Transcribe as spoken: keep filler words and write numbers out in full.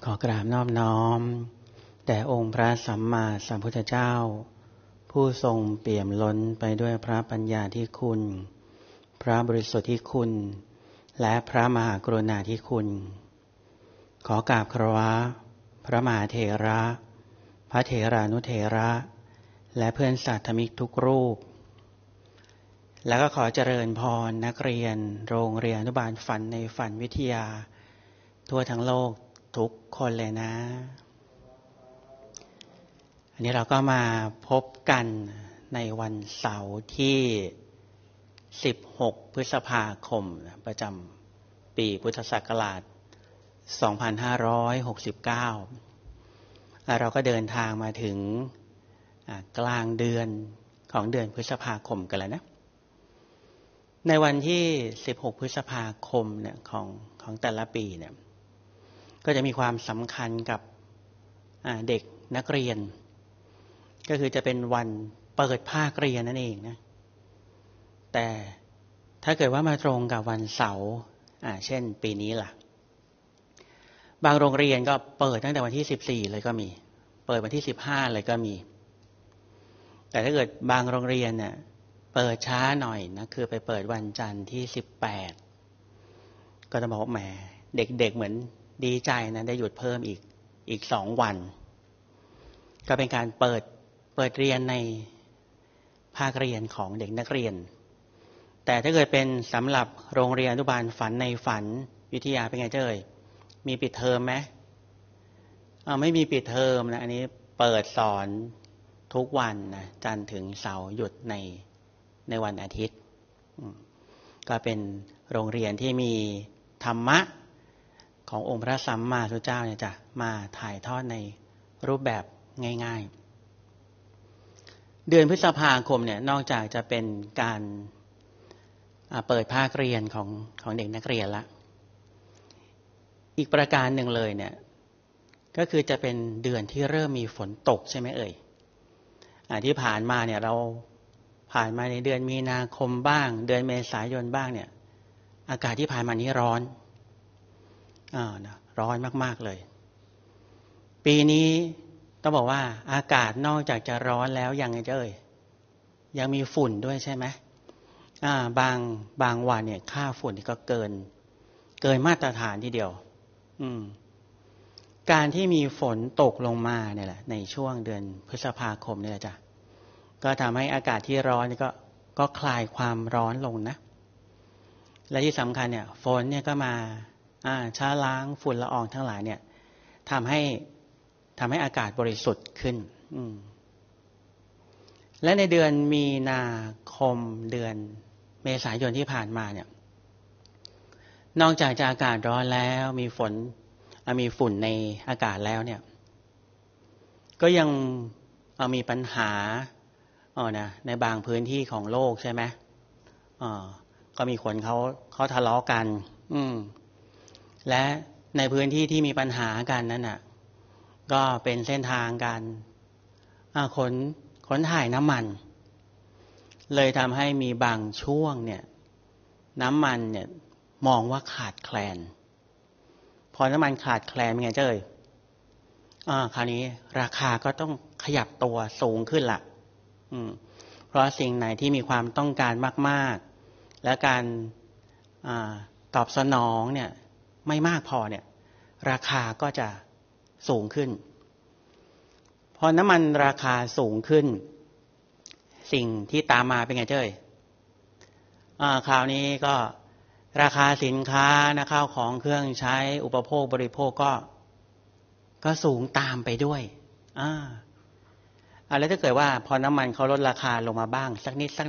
ขอกราบนอบน้อมแด่องค์พระสัมมาสัมพุทธเจ้าผู้ทรงเปี่ยมล้นไปด้วยพระปัญญาธิคุณพระบริสุทธิคุณและพระมหากรุณาธิคุณขอกราบคารวะพระมหาเถระพระเถรานุเถระและเพื่อนศาสมิกทุกรูปแล้วก็ขอเจริญพรนักเรียนโรงเรียนอนุบาลฝันในฝันวิทยาทั่วทั้งโลกทุกคนเลยนะอันนี้เราก็มาพบกันในวันเสาร์ที่สิบหกพฤษภาคมประจำปีพุทธศักราชสองพันห้าร้อยหกสิบเก้าเราก็เดินทางมาถึงกลางเดือนของเดือนพฤษภาคมกันแล้วนะในวันที่สิบหกพฤษภาคมเนี่ยของของแต่ละปีเนี่ยก็จะมีความสำคัญกับเด็กนักเรียนก็คือจะเป็นวันเปิดภาคเรียนนั่นเองนะแต่ถ้าเกิดว่ามาตรงกับวันเสาร์อ่าเช่นปีนี้ล่ะบางโรงเรียนก็เปิดตั้งแต่วันที่สิบสี่เลยก็มีเปิดวันที่สิบห้าเลยก็มีแต่ถ้าเกิดบางโรงเรียนเนี่ยเปิดช้าหน่อยนะคือไปเปิดวันจันทร์ที่สิบแปดก็จะบอกว่าแหมเด็กๆเหมือนดีใจนะได้หยุดเพิ่มอีกอีกสองวันก็เป็นการเปิดเปิดเรียนในภาคเรียนของเด็กนักเรียนแต่ถ้าเกิดเป็นสำหรับโรงเรียนอนุบาลฝันในฝันวิทยาเป็นไงเจ้ยมีปิดเทอมไหมอ่าไม่มีปิดเทอมนะอันนี้เปิดสอนทุกวันนะจันทร์ถึงเสาร์หยุดในในวันอาทิตย์ก็เป็นโรงเรียนที่มีธรรมะขององค์พระสัมมาสัมพุทธเจ้าเนี่ยจะมาถ่ายทอดในรูปแบบง่ายๆเดือนพฤษภาคมเนี่ยนอกจากจะเป็นการเปิดภาคเรียนของของเด็กนักเรียนละอีกประการหนึ่งเลยเนี่ยก็คือจะเป็นเดือนที่เริ่มมีฝนตกใช่ไหมเอ่ยที่ผ่านมาเนี่ยเราผ่านมาในเดือนมีนาคมบ้างเดือนเมษายนบ้างเนี่ยอากาศที่ผ่านมานี้ร้อนอ่านะร้อนมากๆเลยปีนี้ต้องบอกว่าอากาศนอกจากจะร้อนแล้วยังไงเจ้ยยังมีฝุ่นด้วยใช่ไหมอ่าบางบางวันเนี่ยค่าฝุ่นก็เกินเกินมาตรฐานทีเดียวอืมการที่มีฝนตกลงมาเนี่ยแหละในช่วงเดือนพฤษภาคมนี่แหละจ้ะก็ทำให้อากาศที่ร้อนก็ก็คลายความร้อนลงนะและที่สำคัญเนี่ยฝนเนี่ยก็มาอ่าช้าล้างฝุ่นละอองทั้งหลายเนี่ยทำให้ทำให้อากาศบริสุทธิ์ขึ้นอืมและในเดือนมีนาคมเดือนเมษายนที่ผ่านมาเนี่ยนอกจากจะอากาศร้อนแล้วมีฝนมีฝุ่นในอากาศแล้วเนี่ยก็ยังมีปัญหาอ๋อนะในบางพื้นที่ของโลกใช่ไหมอ๋อก็มีคนเขาเขาทะเลาะกันอืมและในพื้นที่ที่มีปัญหากันนั้นน่ะก็เป็นเส้นทางการขนขนถ่ายน้ำมันเลยทำให้มีบางช่วงเนี่ยน้ำมันเนี่ยมองว่าขาดแคลนพอน้ำมันขาดแคลนเป็นไงเจ้ยอ่าคราวนี้ราคาก็ต้องขยับตัวสูงขึ้นละอืมเพราะสิ่งไหนที่มีความต้องการมากๆและการอ่าตอบสนองเนี่ยไม่มากพอเนี่ยราคาก็จะสูงขึ้นพอน้ำมันราคาสูงขึ้นสิ่งที่ตามมาเป็นไงเจ้ยอ่าคราวนี้ก็ราคาสินค้านะข้าวของเครื่องใช้อุปโภคบริโภคก็ก็สูงตามไปด้วยอ่าอะไรถ้าเกิดว่าพอน้ำมันเขาลดราคาลงมาบ้างสักนิดสัก